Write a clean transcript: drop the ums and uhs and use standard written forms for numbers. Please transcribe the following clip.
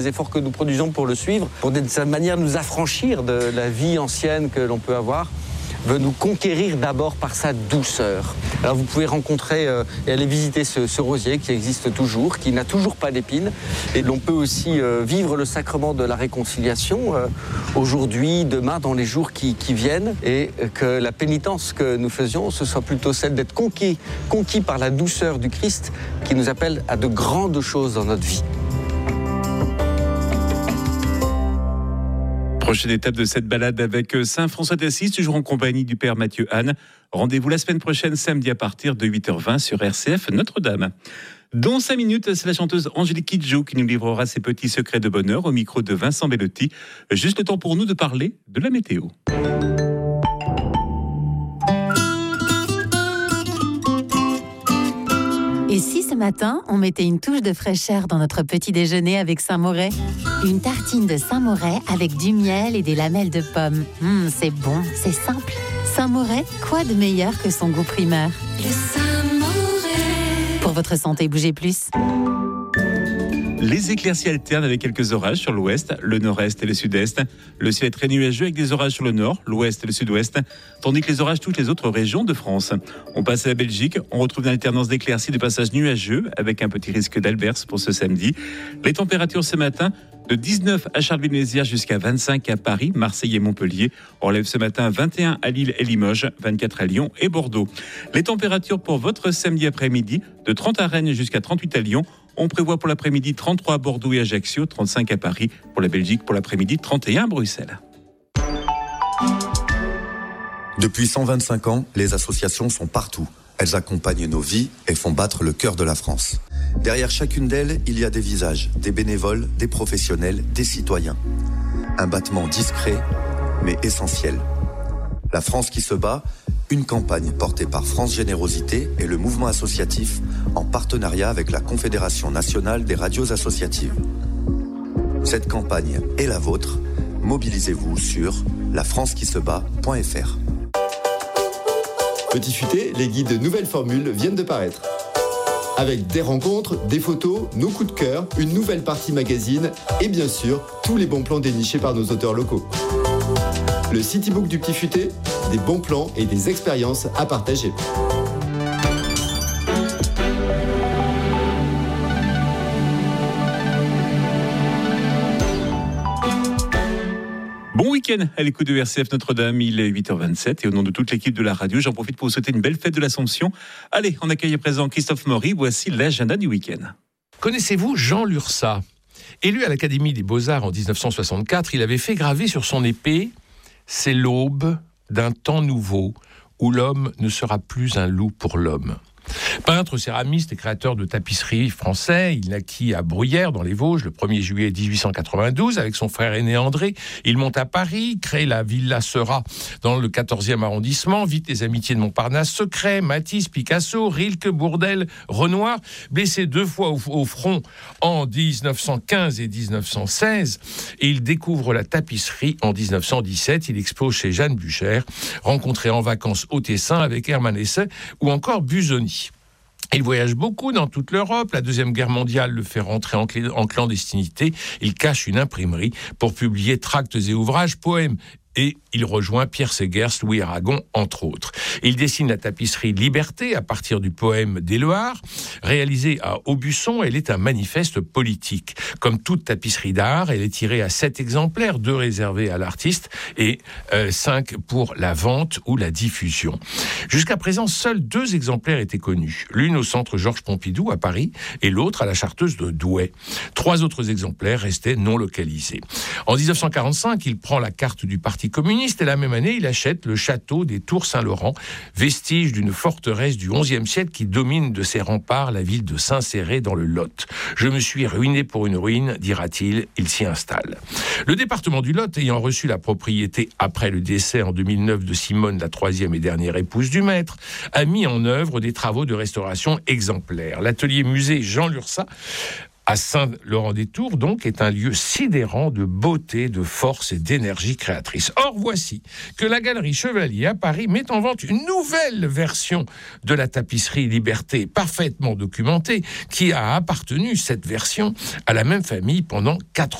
Les efforts que nous produisons pour le suivre, pour d'une certaine manière nous affranchir de la vie ancienne que l'on peut avoir, veut nous conquérir d'abord par sa douceur. Alors vous pouvez rencontrer et aller visiter ce rosier qui existe toujours, qui n'a toujours pas d'épines. Et l'on peut aussi vivre le sacrement de la réconciliation aujourd'hui, demain, dans les jours qui viennent. Et que la pénitence que nous faisions, ce soit plutôt celle d'être conquis par la douceur du Christ qui nous appelle à de grandes choses dans notre vie. Prochaine étape de cette balade avec Saint François d'Assise, toujours en compagnie du Père Mathieu Anne. Rendez-vous la semaine prochaine, samedi à partir de 8h20 sur RCF Notre-Dame. Dans 5 minutes, c'est la chanteuse Angélique Kidjo qui nous livrera ses petits secrets de bonheur au micro de Vincent Bellotti. Juste le temps pour nous de parler de la météo. Et si ce matin, on mettait une touche de fraîcheur dans notre petit déjeuner avec Saint-Moret ? Une tartine de Saint-Moret avec du miel et des lamelles de pommes. C'est bon, c'est simple. Saint-Moret, quoi de meilleur que son goût primaire ? Le Saint-Moret. Pour votre santé, bougez plus. Les éclaircies alternent avec quelques orages sur l'ouest, le nord-est et le sud-est. Le ciel est très nuageux avec des orages sur le nord, l'ouest et le sud-ouest, tandis que les orages touchent les autres régions de France. On passe à la Belgique, on retrouve une alternance d'éclaircies de passages nuageux avec un petit risque d'alverse pour ce samedi. Les températures ce matin, de 19 à Charleville-Mézières jusqu'à 25 à Paris, Marseille et Montpellier. On relève ce matin 21 à Lille et Limoges, 24 à Lyon et Bordeaux. Les températures pour votre samedi après-midi, de 30 à Rennes jusqu'à 38 à Lyon. On prévoit pour l'après-midi 33 à Bordeaux et Ajaccio, 35 à Paris. Pour la Belgique, pour l'après-midi, 31 à Bruxelles. Depuis 125 ans, les associations sont partout. Elles accompagnent nos vies et font battre le cœur de la France. Derrière chacune d'elles, il y a des visages, des bénévoles, des professionnels, des citoyens. Un battement discret, mais essentiel. La France qui se bat, une campagne portée par France Générosité et le mouvement associatif en partenariat avec la Confédération nationale des radios associatives. Cette campagne est la vôtre. Mobilisez-vous sur lafrancequisebat.fr. Petit futé, les guides nouvelles formules viennent de paraître. Avec des rencontres, des photos, nos coups de cœur, une nouvelle partie magazine et bien sûr, tous les bons plans dénichés par nos auteurs locaux. Le Citybook du Petit Futé, des bons plans et des expériences à partager. Bon week-end à l'écoute de RCF Notre-Dame, il est 8h27 et au nom de toute l'équipe de la radio, j'en profite pour vous souhaiter une belle fête de l'Assomption. Allez, on accueille à présent Christophe Maury, voici l'agenda du week-end. Connaissez-vous Jean Lurçat ? Élu à l'Académie des Beaux-Arts en 1964, il avait fait graver sur son épée « C'est l'aube d'un temps nouveau où l'homme ne sera plus un loup pour l'homme ». Peintre, céramiste et créateur de tapisseries français, il naquit à Bruyères dans les Vosges le 1er juillet 1892 avec son frère aîné André. Il monte à Paris, crée la Villa Seurat dans le 14e arrondissement, vit les amitiés de Montparnasse, Secret, Matisse, Picasso, Rilke, Bourdelle, Renoir. Blessé 2 fois au front en 1915 et 1916, et il découvre la tapisserie en 1917. Il expose chez Jeanne Bucher, rencontré en vacances au Tessin avec Hermann Hesse ou encore Busoni. Il voyage beaucoup dans toute l'Europe. La Deuxième Guerre mondiale le fait rentrer en clandestinité. Il cache une imprimerie pour publier tracts et ouvrages, poèmes. Et il rejoint Pierre Segers, Louis Aragon, entre autres. Il dessine la tapisserie Liberté à partir du poème d'Éluard. Réalisée à Aubusson, elle est un manifeste politique. Comme toute tapisserie d'art, elle est tirée à 7 exemplaires, 2 réservés à l'artiste et 5 pour la vente ou la diffusion. Jusqu'à présent, seuls 2 exemplaires étaient connus. L'une au centre Georges Pompidou à Paris et l'autre à la Chartreuse de Douai. 3 autres exemplaires restaient non localisés. En 1945, il prend la carte du Parti communiste et la même année, il achète le château des Tours Saint-Laurent, vestige d'une forteresse du XIe siècle qui domine de ses remparts la ville de Saint-Céré dans le Lot. Je me suis ruiné pour une ruine, dira-t-il, il s'y installe. Le département du Lot, ayant reçu la propriété après le décès en 2009 de Simone, la 3e et dernière épouse du maître, a mis en œuvre des travaux de restauration exemplaires. L'atelier musée Jean Lurçat à Saint-Laurent-des-Tours, donc, est un lieu sidérant de beauté, de force et d'énergie créatrice. Or, voici que la Galerie Chevalier à Paris met en vente une nouvelle version de la tapisserie Liberté, parfaitement documentée, qui a appartenu, cette version, à la même famille pendant 4